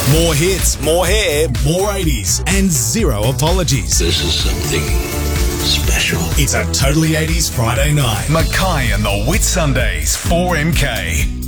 More hits, more hair, more 80s, and zero apologies. This is something special. It's a Totally 80s Friday night. Mackay and the Whitsundays, 4MK.